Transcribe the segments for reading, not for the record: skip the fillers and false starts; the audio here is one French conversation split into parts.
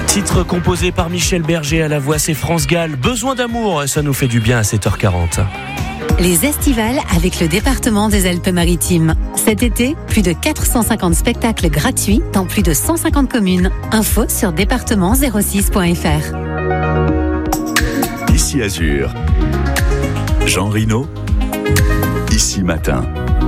Titre composé par Michel Berger, à la voix c'est France Gall. Besoin d'amour, ça nous fait du bien à 7h40. Les Estivales avec le département des Alpes-Maritimes. Cet été, plus de 450 spectacles gratuits dans plus de 150 communes. Info sur département06.fr. Ici Azur. Jean Rino. Ici Matin.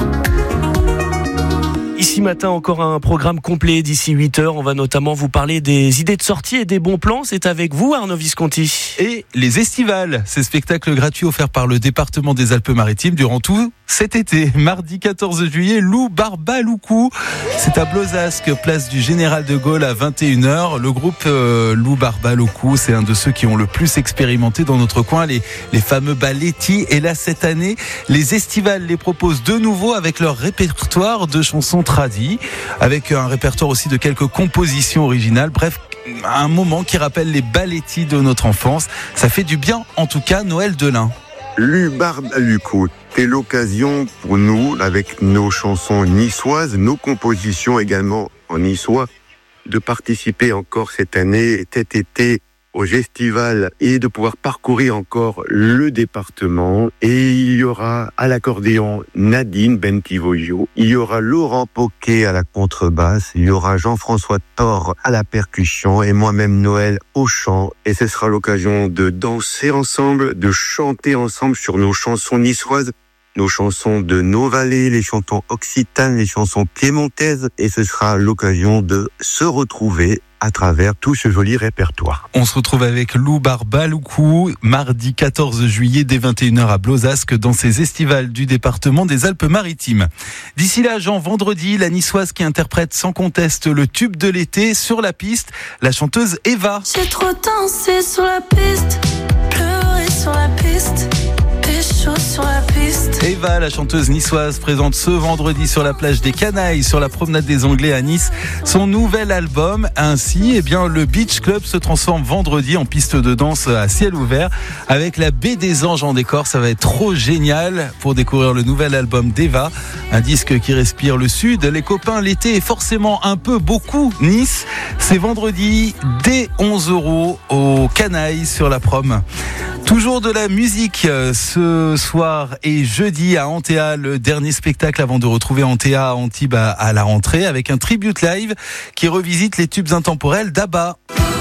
Ici Matin, encore un programme complet d'ici 8h. On va notamment vous parler des idées de sortie et des bons plans. C'est avec vous, Arnaud Visconti. Et les Estivales, ces spectacles gratuits offerts par le département des Alpes-Maritimes durant tout cet été. Mardi 14 juillet, Lou Barbaloucou. C'est à Blozasque, place du Général de Gaulle à 21h. Le groupe Lou Barbaloucou, c'est un de ceux qui ont le plus expérimenté dans notre coin, les fameux balletti. Et là, cette année, les Estivales les proposent de nouveau avec leur répertoire de chansons tradies, avec un répertoire aussi de quelques compositions originales. Bref, un moment qui rappelle les balletti de notre enfance. Ça fait du bien, en tout cas, Noël Delin. Lou Barbaloucou, c'est l'occasion pour nous, avec nos chansons niçoises, nos compositions également en niçois, de participer encore cette année, cet été, aux Estivales et de pouvoir parcourir encore le département. Et il y aura à l'accordéon Nadine Bentivoglio, il y aura Laurent Poquet à la contrebasse, il y aura Jean-François Thor à la percussion et moi-même Noël au chant. Et ce sera l'occasion de danser ensemble, de chanter ensemble sur nos chansons niçoises, nos chansons de nos vallées, les chansons occitanes, les chansons piémontaises. Et ce sera l'occasion de se retrouver à travers tout ce joli répertoire. On se retrouve avec Lou Barbaloucou mardi 14 juillet dès 21h à Blozasque dans ces Estivales du département des Alpes-Maritimes. D'ici là, Jean, vendredi, la niçoise qui interprète sans conteste le tube de l'été sur la piste, la chanteuse Eva. J'ai trop dansé sur la piste, pleuré sur la piste, pécho sur la piste. Eva, la chanteuse niçoise, présente ce vendredi sur la plage des Canailles, sur la promenade des Anglais à Nice, son nouvel album. Ainsi, le Beach Club se transforme vendredi en piste de danse à ciel ouvert avec la baie des Anges en décor. Ça va être trop génial pour découvrir le nouvel album d'Eva, un disque qui respire le sud. Les copains, l'été est forcément un peu beaucoup Nice. C'est vendredi dès 11€ aux Canailles sur la prom. Toujours de la musique ce soir et jeudi à Antea, le dernier spectacle avant de retrouver Antea à Antibes à la rentrée avec un tribute live qui revisite les tubes intemporels d'ABBA.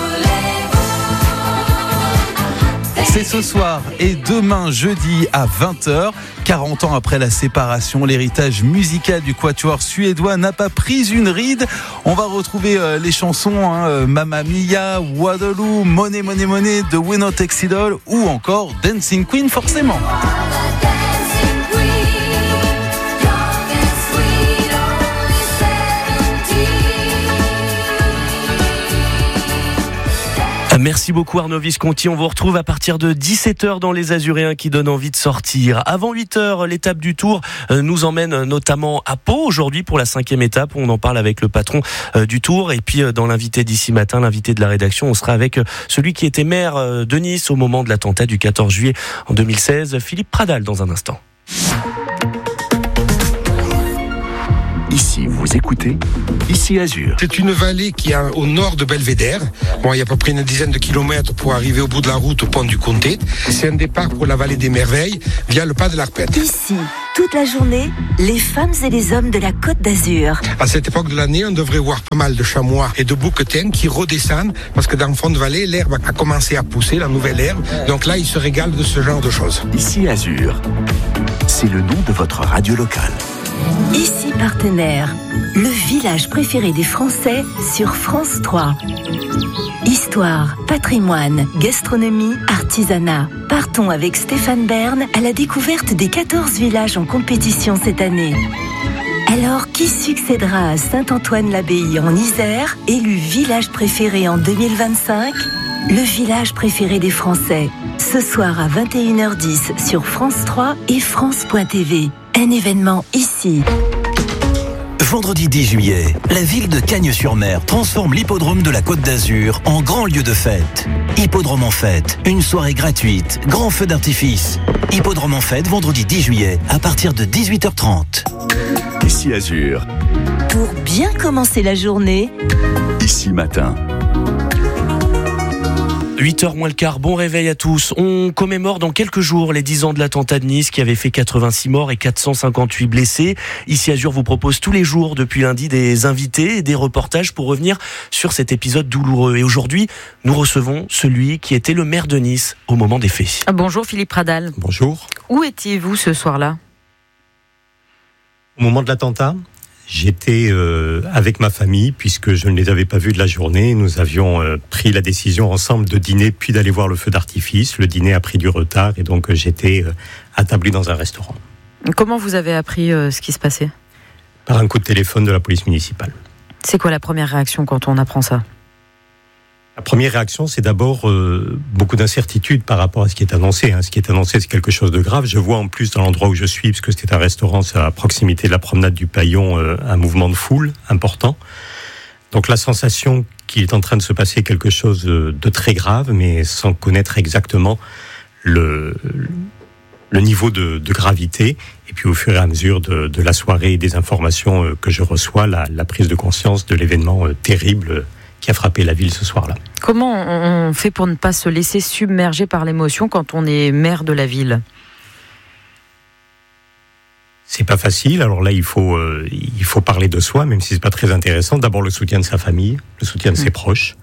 C'est ce soir et demain jeudi à 20h. 40 ans après la séparation, l'héritage musical du quatuor suédois n'a pas pris une ride. On va retrouver les chansons Mamma Mia, Waterloo, Money Money Money, The Winner Takes It All ou encore Dancing Queen forcément. Merci beaucoup Arnaud Visconti, on vous retrouve à partir de 17h dans les Azuréens qui donnent envie de sortir. Avant 8h, l'étape du Tour nous emmène notamment à Pau aujourd'hui pour la 5e étape. On en parle avec le patron du Tour et puis dans l'invité d'ici matin, l'invité de la rédaction, on sera avec celui qui était maire de Nice au moment de l'attentat du 14 juillet en 2016, Philippe Pradal dans un instant. Ici, vous écoutez Ici Azur. C'est une vallée qui est au nord de Belvédère. Bon, il y a à peu près une dizaine de kilomètres pour arriver au bout de la route au pont du Comté. C'est un départ pour la vallée des Merveilles via le pas de l'Arpette. Ici, toute la journée, les femmes et les hommes de la Côte d'Azur. À cette époque de l'année, on devrait voir pas mal de chamois et de bouquetins qui redescendent parce que dans le fond de vallée, l'herbe a commencé à pousser, la nouvelle herbe. Donc là, ils se régalent de ce genre de choses. Ici Azur, c'est le nom de votre radio locale. Ici Partenaire, le village préféré des Français sur France 3. Histoire, patrimoine, gastronomie, artisanat. Partons avec Stéphane Bern à la découverte des 14 villages en compétition cette année. Alors, qui succédera à Saint-Antoine-l'Abbaye en Isère, élu village préféré en 2025 ? Le village préféré des Français. Ce soir à 21h10 sur France 3 et France.tv. Un événement ici. Vendredi 10 juillet, la ville de Cagnes-sur-Mer transforme l'hippodrome de la Côte d'Azur en grand lieu de fête. Hippodrome en fête, une soirée gratuite, grand feu d'artifice. Hippodrome en fête, vendredi 10 juillet, à partir de 18h30. Ici Azur. Pour bien commencer la journée, Ici Matin. 8h moins le quart, bon réveil à tous. On commémore dans quelques jours les 10 ans de l'attentat de Nice qui avait fait 86 morts et 458 blessés. Ici Azur vous propose tous les jours depuis lundi des invités et des reportages pour revenir sur cet épisode douloureux. Et aujourd'hui, nous recevons celui qui était le maire de Nice au moment des faits. Bonjour Philippe Pradal. Bonjour. Où étiez-vous ce soir-là ? Au moment de l'attentat, j'étais avec ma famille, puisque je ne les avais pas vus de la journée. Nous avions pris la décision ensemble de dîner, puis d'aller voir le feu d'artifice. Le dîner a pris du retard et donc j'étais attablé dans un restaurant. Comment vous avez appris ce qui se passait ? Par un coup de téléphone de la police municipale. C'est quoi la première réaction quand on apprend ça ? La première réaction, c'est d'abord beaucoup d'incertitude par rapport à ce qui est annoncé. Ce qui est annoncé, c'est quelque chose de grave. Je vois en plus dans l'endroit où je suis, parce que c'était un restaurant, c'est à proximité de la promenade du Paillon, un mouvement de foule important. Donc la sensation qu'il est en train de se passer quelque chose de très grave, mais sans connaître exactement le niveau de gravité. Et puis au fur et à mesure de la soirée et des informations que je reçois, la prise de conscience de l'événement terrible qui a frappé la ville ce soir-là. Comment on fait pour ne pas se laisser submerger par l'émotion quand on est maire de la ville ? C'est pas facile. Alors là, il faut parler de soi, même si c'est pas très intéressant. D'abord, le soutien de sa famille, le soutien de ses proches,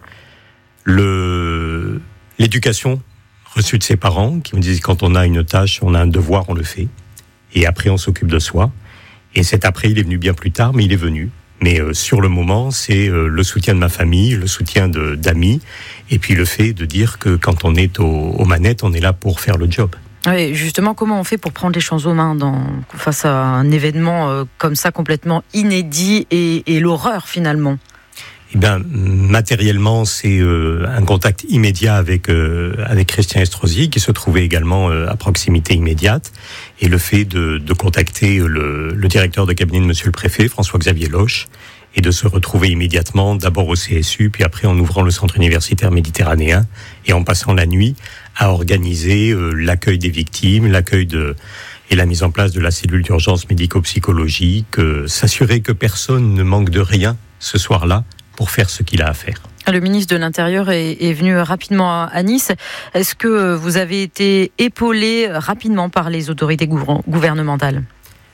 l'éducation reçue de ses parents, qui me disent quand on a une tâche, on a un devoir, on le fait. Et après, on s'occupe de soi. Et cet après, il est venu bien plus tard, mais il est venu. Mais sur le moment, c'est le soutien de ma famille, le soutien d'amis, et puis le fait de dire que quand on est aux manettes, on est là pour faire le job. Oui, justement, comment on fait pour prendre les choses aux mains face à un événement comme ça, complètement inédit et l'horreur finalement ? Eh bien, matériellement, c'est un contact immédiat avec Christian Estrosi, qui se trouvait également à proximité immédiate, et le fait de contacter le directeur de cabinet de Monsieur le Préfet, François-Xavier Loche, et de se retrouver immédiatement, d'abord au CSU, puis après en ouvrant le centre universitaire méditerranéen, et en passant la nuit à organiser l'accueil des victimes, et la mise en place de la cellule d'urgence médico-psychologique, s'assurer que personne ne manque de rien ce soir-là, pour faire ce qu'il a à faire. Le ministre de l'Intérieur est venu rapidement à Nice. Est-ce que vous avez été épaulé rapidement par les autorités gouvernementales ?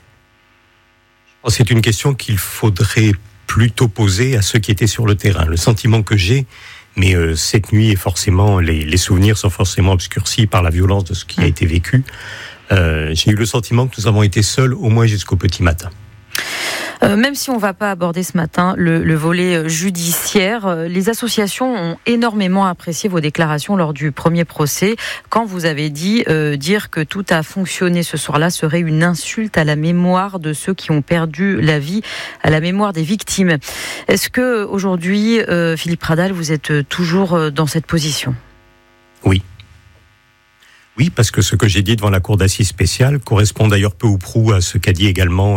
C'est une question qu'il faudrait plutôt poser à ceux qui étaient sur le terrain. Le sentiment que j'ai, mais cette nuit, les souvenirs sont forcément obscurcis par la violence de ce qui a été vécu. J'ai eu le sentiment que nous avons été seuls au moins jusqu'au petit matin. Même si on ne va pas aborder ce matin le volet judiciaire, les associations ont énormément apprécié vos déclarations lors du premier procès, quand vous avez dit dire que tout a fonctionné ce soir-là serait une insulte à la mémoire de ceux qui ont perdu la vie, à la mémoire des victimes. Est-ce que aujourd'hui, Philippe Pradal, vous êtes toujours dans cette position ? Oui. Oui, parce que ce que j'ai dit devant la cour d'assises spéciale correspond d'ailleurs peu ou prou à ce qu'a dit également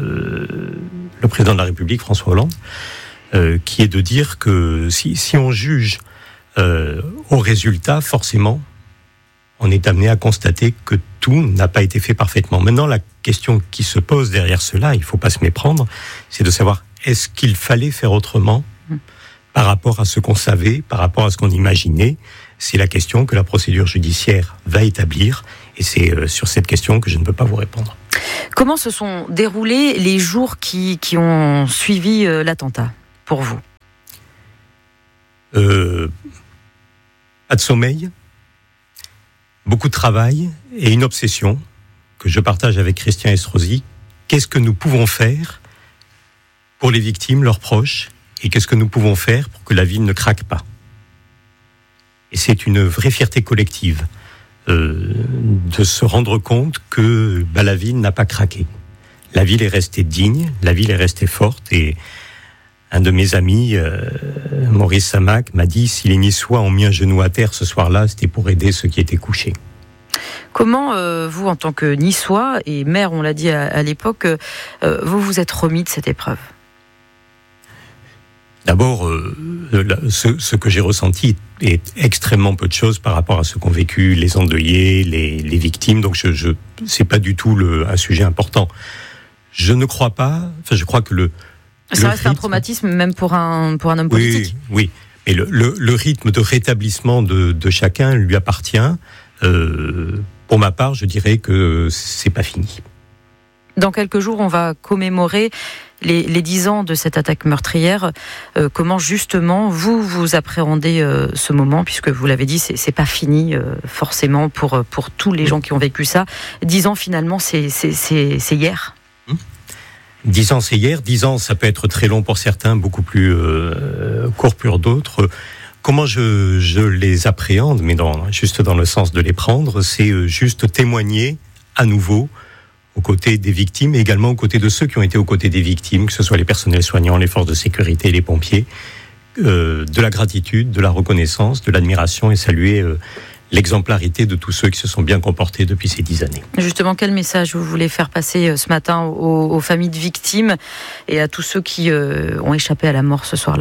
le président de la République, François Hollande, qui est de dire que si on juge au résultat, forcément, on est amené à constater que tout n'a pas été fait parfaitement. Maintenant, la question qui se pose derrière cela, il ne faut pas se méprendre, c'est de savoir, est-ce qu'il fallait faire autrement par rapport à ce qu'on savait, par rapport à ce qu'on imaginait ? C'est la question que la procédure judiciaire va établir, et c'est sur cette question que je ne peux pas vous répondre. Comment se sont déroulés les jours qui ont suivi l'attentat, pour vous ? Pas de sommeil, beaucoup de travail et une obsession que je partage avec Christian Estrosi. Qu'est-ce que nous pouvons faire pour les victimes, leurs proches, et qu'est-ce que nous pouvons faire pour que la ville ne craque pas ? Et c'est une vraie fierté collective de se rendre compte que la ville n'a pas craqué. La ville est restée digne, la ville est restée forte. Et un de mes amis, Maurice Samac, m'a dit « Si les Niçois ont mis un genou à terre ce soir-là, c'était pour aider ceux qui étaient couchés ». Comment, vous, en tant que Niçois et maire, on l'a dit à l'époque, vous vous êtes remis de cette épreuve ? D'abord, ce que j'ai ressenti est extrêmement peu de choses par rapport à ce qu'ont vécu les endeuillés, les victimes. Donc, c'est pas du tout un sujet important. Je ne crois pas. Enfin, je crois que ça reste un traumatisme, même pour un homme politique. Oui. Mais le rythme de rétablissement de chacun lui appartient. Pour ma part, je dirais que c'est pas fini. Dans quelques jours, on va commémorer les 10 ans de cette attaque meurtrière. Comment justement vous appréhendez ce moment, puisque vous l'avez dit, c'est pas fini forcément pour tous les gens qui ont vécu ça. 10 ans finalement, c'est hier. 10 ans, c'est hier. 10 ans, ça peut être très long pour certains, beaucoup plus court pour d'autres. Comment je les appréhende, mais juste dans le sens de les prendre, c'est juste témoigner à nouveau aux côtés des victimes et également aux côtés de ceux qui ont été aux côtés des victimes, que ce soit les personnels soignants, les forces de sécurité, les pompiers, de la gratitude, de la reconnaissance, de l'admiration et saluer l'exemplarité de tous ceux qui se sont bien comportés depuis ces 10 années. Justement, quel message vous voulez faire passer ce matin aux familles de victimes et à tous ceux qui ont échappé à la mort ce soir-là ?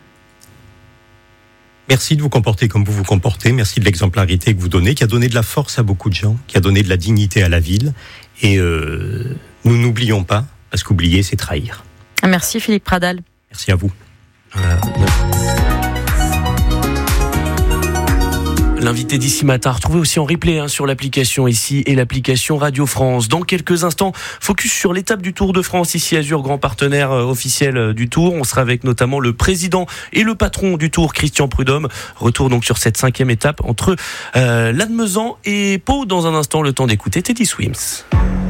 Merci de vous comporter comme vous vous comportez, merci de l'exemplarité que vous donnez, qui a donné de la force à beaucoup de gens, qui a donné de la dignité à la ville. Et nous n'oublions pas, parce qu'oublier, c'est trahir. Merci Philippe Pradal. Merci à vous. L'invité d'ici matin, retrouvé aussi en replay sur l'application ici et l'application Radio France. Dans quelques instants, focus sur l'étape du Tour de France, ici Azur, grand partenaire officiel du Tour. On sera avec notamment le président et le patron du Tour, Christian Prudhomme. Retour donc sur cette 5e étape entre Lannemezan et Pau. Dans un instant, le temps d'écouter Teddy Swims.